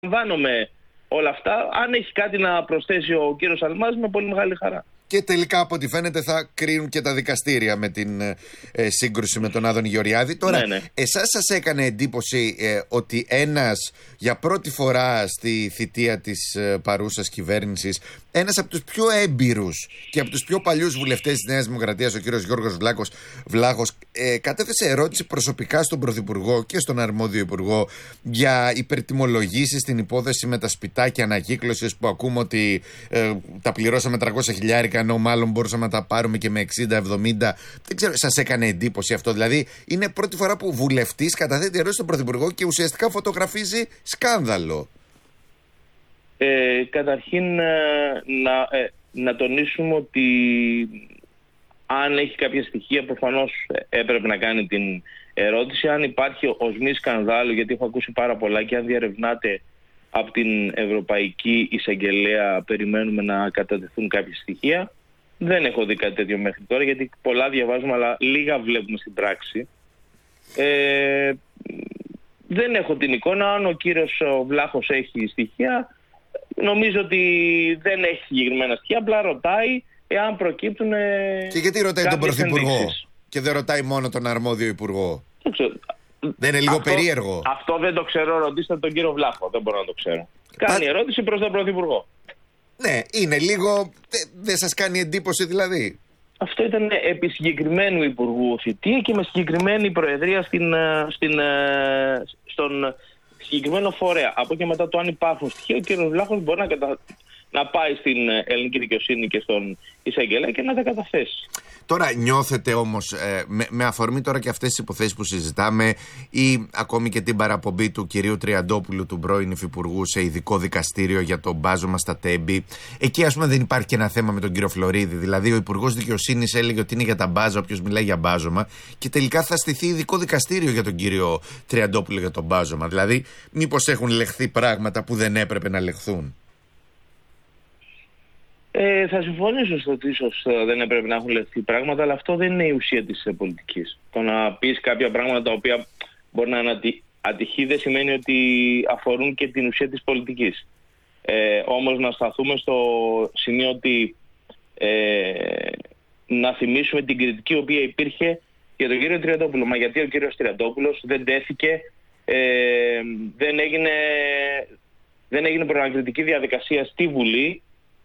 Αντιλαμβάνομαι όλα αυτά. Αν έχει κάτι να προσθέσει ο κύριος Αλμάζ, με πολύ μεγάλη χαρά. Και τελικά, από ό,τι φαίνεται, θα κρίνουν και τα δικαστήρια με την σύγκρουση με τον Άδωνη Γεωργιάδη. Τώρα, εσάς σας έκανε εντύπωση ότι ένας, για πρώτη φορά στη θητεία της παρούσας κυβέρνησης, ένας από τους πιο έμπειρους και από τους πιο παλιούς βουλευτές της Νέας Δημοκρατίας, ο κύριος Γιώργος Βλάχος, κατέθεσε ερώτηση προσωπικά στον Πρωθυπουργό και στον αρμόδιο Υπουργό για υπερτιμολογήσεις στην υπόθεση με τα σπιτάκια ανακύκλωσης, που ακούμε ότι τα πληρώσαμε 300.000, ενώ μάλλον μπορούσαμε να τα πάρουμε και με 60-70. Δεν ξέρω, σας έκανε εντύπωση αυτό? Δηλαδή, είναι πρώτη φορά που βουλευτής καταθέτει ερώτηση στον Πρωθυπουργό και ουσιαστικά φωτογραφίζει σκάνδαλο. Καταρχήν να τονίσουμε ότι αν έχει κάποια στοιχεία, προφανώς έπρεπε να κάνει την ερώτηση. Αν υπάρχει οσμή σκανδάλου, γιατί έχω ακούσει πάρα πολλά, και αν διαρευνάτε από την Ευρωπαϊκή Εισαγγελέα, περιμένουμε να κατατεθούν κάποια στοιχεία. Δεν έχω δει κάτι τέτοιο μέχρι τώρα, γιατί πολλά διαβάζουμε αλλά λίγα βλέπουμε στην πράξη. Δεν έχω την εικόνα. Αν ο κύριος Βλάχος έχει στοιχεία, νομίζω ότι δεν έχει συγκεκριμένα στοιχεία, απλά ρωτάει εάν προκύπτουν. Και γιατί ρωτάει τον Πρωθυπουργό και δεν ρωτάει μόνο τον αρμόδιο Υπουργό? Δεν είναι λίγο περίεργο? Αυτό δεν το ξέρω, ρωτήστε τον κύριο Βλάχο, δεν μπορώ να το ξέρω. Κάνει ερώτηση προς τον Πρωθυπουργό. Ναι, είναι λίγο. Δεν σας κάνει εντύπωση δηλαδή? Αυτό ήταν επί συγκεκριμένου Υπουργού θητεία και με συγκεκριμένη προεδρία στον συγκεκριμένο φορέα. Από και μετά, το αν υπάρχουν στοιχεία, ο κ. Βλάχος μπορεί να πάει στην ελληνική δικαιοσύνη και στον εισαγγελέα και να τα καταθέσει. Τώρα νιώθετε όμως, με αφορμή τώρα και αυτές τις υποθέσεις που συζητάμε, ή ακόμη και την παραπομπή του κυρίου Τριαντόπουλου, του πρώην υφυπουργού, σε ειδικό δικαστήριο για το μπάζωμα στα Τέμπη, εκεί ας πούμε δεν υπάρχει και ένα θέμα με τον κύριο Φλωρίδη? Δηλαδή ο Υπουργός Δικαιοσύνης έλεγε ότι είναι για τα μπάζα, όποιος μιλάει για μπάζωμα, και τελικά θα στηθεί ειδικό δικαστήριο για τον κύριο Τριαντόπουλο για το μπάζωμα. Δηλαδή, μήπως έχουν λεχθεί πράγματα που δεν έπρεπε να λεχθούν? Θα συμφωνήσω στο ότι ίσως δεν έπρεπε να έχουν λεχθεί πράγματα, αλλά αυτό δεν είναι η ουσία της πολιτικής. Το να πεις κάποια πράγματα τα οποία μπορεί να είναι ατυχή δεν σημαίνει ότι αφορούν και την ουσία της πολιτικής. Όμως να σταθούμε στο σημείο ότι να θυμίσουμε την κριτική η οποία υπήρχε για τον κύριο Τριαντόπουλο. Μα γιατί ο κύριος Τριαντόπουλος δεν τέθηκε, δεν έγινε προανακριτική διαδικασία στη Βουλή,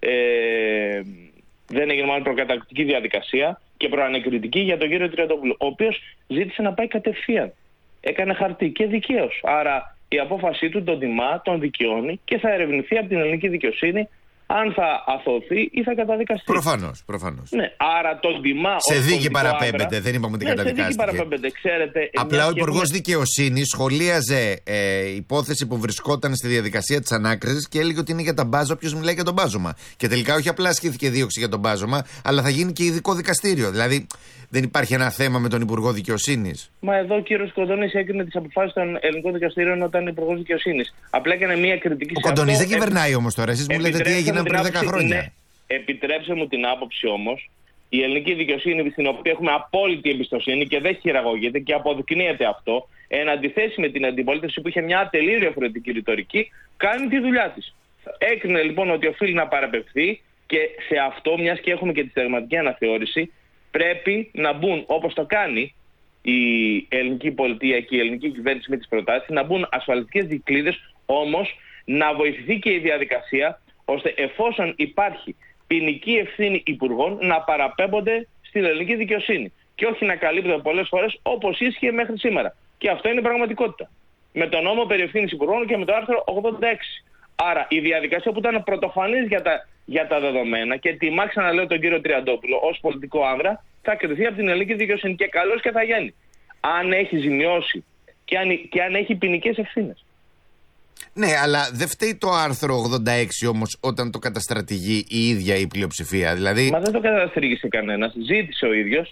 δεν έγινε μάλλον προκαταρκτική διαδικασία και προανακριτική για τον κύριο Τριαντόπουλο, ο οποίος ζήτησε να πάει κατευθείαν. Έκανε χαρτί και δικαίως. Άρα η απόφασή του τον τιμά, τον δικαιώνει και θα ερευνηθεί από την ελληνική δικαιοσύνη αν θα αθωωθεί ή θα καταδικαστεί. Προφανώς. Ναι, άρα τον τιμά. Σε δίκη παραπέμπεται, δεν είπαμε ότι καταδικάστηκε. Σε δίκη παραπέμπεται, ξέρετε. Απλά ο Υπουργός Δικαιοσύνης σχολίαζε υπόθεση που βρισκόταν στη διαδικασία της ανάκρισης και έλεγε ότι είναι για τα μπάζα, όποιος μιλάει για τον μπάζωμα. Και τελικά όχι απλά ασκήθηκε δίωξη για τον μπάζωμα, αλλά θα γίνει και ειδικό δικαστήριο. Δηλαδή δεν υπάρχει ένα θέμα με τον Υπουργό Δικαιοσύνης? Μα εδώ ο κύριος Κοντονής έκρινε τις αποφάσεις των ελληνικών δικαστηρίων όταν είναι Υπουργός Δικαιοσύνης. Απλά έκανε μια κριτική. Ο Κοντονής δεν κυβερνάει όμως τώρα. Εσείς μου λέτε τι έγιναν πριν 10 χρόνια. Ναι, επιτρέψτε μου την άποψη όμως. Η ελληνική δικαιοσύνη, στην οποία έχουμε απόλυτη εμπιστοσύνη και δεν χειραγωγείται και αποδεικνύεται αυτό, εν αντιθέσει με την αντιπολίτευση που είχε μια ατελή διαφορετική ρητορική, κάνει τη δουλειά της. Έκρινε λοιπόν ότι οφείλει να παραπευθεί και σε αυτό, μιας και έχουμε και τη συνταγματική αναθεώρηση, πρέπει να μπουν, όπως το κάνει η ελληνική πολιτεία και η ελληνική κυβέρνηση με τις προτάσεις, να μπουν ασφαλιστικές δικλείδες, όμως να βοηθηθεί και η διαδικασία, ώστε εφόσον υπάρχει ποινική ευθύνη υπουργών να παραπέμπονται στην ελληνική δικαιοσύνη και όχι να καλύπτονται πολλές φορές όπως ίσχυε μέχρι σήμερα. Και αυτό είναι πραγματικότητα. Με τον νόμο περί ευθύνης υπουργών και με το άρθρο 86. Άρα η διαδικασία που ήταν πρωτοφανής για τα δεδομένα και τιμά, ξαναλέω, τον κύριο Τριαντόπουλο ως πολιτικό άνδρα, θα κριθεί από την ελληνική δικαιοσύνη και καλώς και θα γίνει. Αν έχει ζημιώσει και αν έχει ποινικές ευθύνες. Ναι, αλλά δεν φταίει το άρθρο 86 όμως όταν το καταστρατηγεί η ίδια η πλειοψηφία. Δηλαδή... Μα δεν το καταστρίγησε κανένας. Ζήτησε ο ίδιος.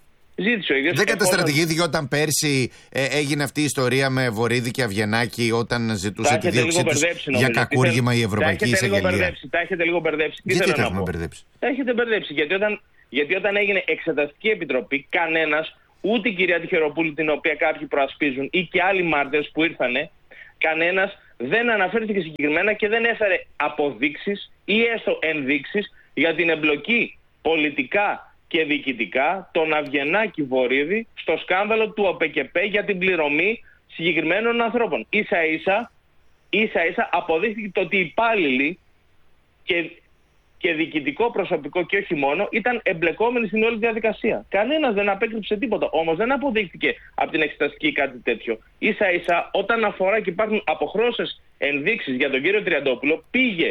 Δεν καταστρατηγήθηκε όταν πέρσι έγινε αυτή η ιστορία με Βορίδη και Αυγενάκη, όταν ζητούσε τη δίωξή τους για κακούργημα η Ευρωπαϊκή Εισαγγελία? Τα έχετε λίγο μπερδέψει. Γιατί τα έχουμε μπερδέψει? Τα έχετε μπερδέψει. Γιατί όταν έγινε εξεταστική επιτροπή, κανένας, ούτε η κυρία Τυχεροπούλου, την οποία κάποιοι προασπίζουν, ή και άλλοι μάρτυρες που ήρθανε, κανένας δεν αναφέρθηκε συγκεκριμένα και δεν έφερε αποδείξεις ή έστω ενδείξεις για την εμπλοκή πολιτικά και διοικητικά τον Αυγενάκη Βορίδη στο σκάνδαλο του ΟΠΕΚΕΠΕ για την πληρωμή συγκεκριμένων ανθρώπων. Ίσα-ίσα αποδείχθηκε το ότι οι υπάλληλοι και διοικητικό προσωπικό και όχι μόνο ήταν εμπλεκόμενοι στην όλη διαδικασία. Κανένας δεν απέκρυψε τίποτα. Όμως δεν αποδείχθηκε από την εξεταστική κάτι τέτοιο. Ίσα-ίσα όταν αφορά και υπάρχουν αποχρώσεις ενδείξεις για τον κύριο Τριαντόπουλο, πήγε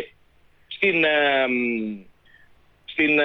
στην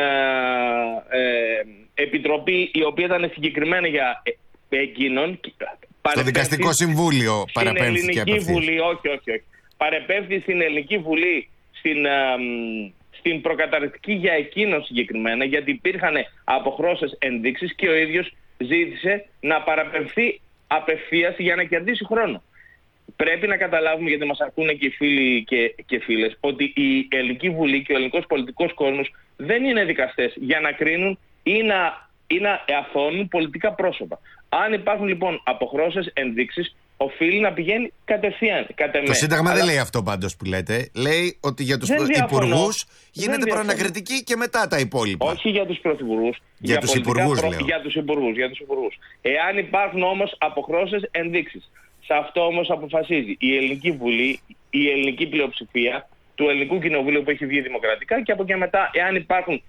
επιτροπή η οποία ήταν συγκεκριμένα για εκείνον. Στο Δικαστικό Συμβούλιο παραπέμφθηκε από αυτή. Όχι. Παρεπέμφθη στην Ελληνική Βουλή στην προκαταρκτική για εκείνον συγκεκριμένα, γιατί υπήρχαν αποχρώσεις ενδείξεις και ο ίδιος ζήτησε να παραπεμφθεί απευθείας για να κερδίσει χρόνο. Πρέπει να καταλάβουμε, γιατί μας ακούνε και οι φίλοι και φίλες, ότι η Ελληνική Βουλή και ο ελληνικός πολιτικός κόσμος δεν είναι δικαστές για να κρίνουν ή να αθώνουν πολιτικά πρόσωπα. Αν υπάρχουν λοιπόν αποχρώσεις ενδείξεις, οφείλει να πηγαίνει κατευθείαν. Το Σύνταγμα δεν λέει αυτό πάντως που λέτε. Λέει ότι για τους υπουργούς γίνεται προανακριτική και μετά τα υπόλοιπα. Όχι για τους πρωθυπουργούς. Για τους υπουργούς, λέω. Για τους υπουργούς. Εάν υπάρχουν όμως αποχρώσεις ενδείξεις, σε αυτό όμως αποφασίζει η Ελληνική Βουλή, η ελληνική πλειοψηφία του Ελληνικού Κοινοβουλίου που έχει βγει δημοκρατικά, και από εκεί μετά, εάν υπάρχουν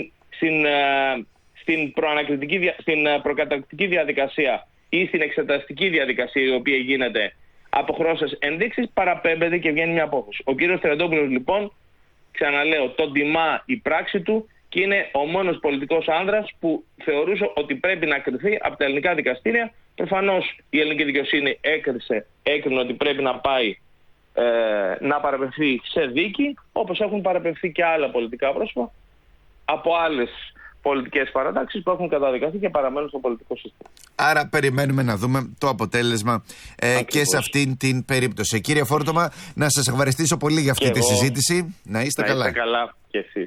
στην προκαταρκτική διαδικασία ή στην εξεταστική διαδικασία η οποία γίνεται αποχρώσεις ενδείξεις, παραπέμπεται και βγαίνει μια απόφαση. Ο κύριος Τριαντόπουλος λοιπόν, ξαναλέω, τον τιμά η πράξη του και είναι ο μόνος πολιτικός άνδρας που θεωρούσε ότι πρέπει να κριθεί από τα ελληνικά δικαστήρια. Προφανώς η ελληνική δικαιοσύνη έκρινε ότι πρέπει να πάει να παραπεμφθεί σε δίκη, όπως έχουν παραπεμφθεί και άλλα πολιτικά πρόσωπα από άλλες πολιτικές παρατάξεις που έχουν καταδικαστεί και παραμένουν στο πολιτικό σύστημα. Άρα περιμένουμε να δούμε το αποτέλεσμα και σε αυτήν την περίπτωση. Κύριε Φόρτωμα, να σας ευχαριστήσω πολύ για αυτή τη συζήτηση. Να είστε καλά. Να είστε καλά και εσείς.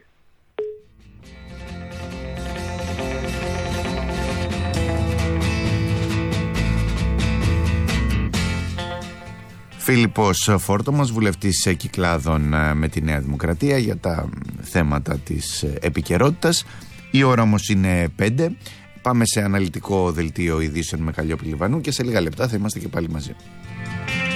Φίλιππος Φόρτωμας, βουλευτής Κυκλάδων με τη Νέα Δημοκρατία για τα θέματα της επικαιρότητας. Η ώρα όμως είναι 5. Πάμε σε αναλυτικό δελτίο ειδήσεων με Καλλιόπη Λιβανού και σε λίγα λεπτά θα είμαστε και πάλι μαζί.